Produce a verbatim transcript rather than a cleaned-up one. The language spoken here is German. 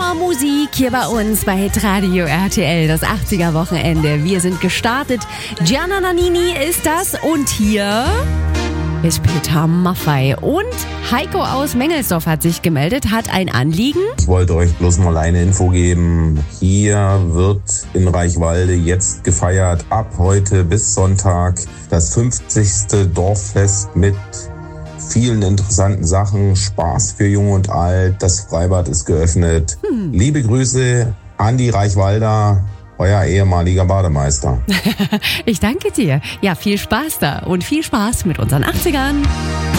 Immer Musik hier bei uns bei Hitradio R T L, das achtziger-Wochenende. Wir sind gestartet. Gianna Nannini ist das und hier ist Peter Maffay. Und Heiko aus Mengelsdorf hat sich gemeldet, hat ein Anliegen. Ich wollte euch bloß mal eine Info geben. Hier wird in Reichwalde jetzt gefeiert, ab heute bis Sonntag, das fünfzigste Dorffest mit vielen interessanten Sachen, Spaß für Jung und Alt. Das Freibad ist geöffnet. Hm. Liebe Grüße an die Reichwalder, euer ehemaliger Bademeister. Ich danke dir. Ja, viel Spaß da und viel Spaß mit unseren achtzigern.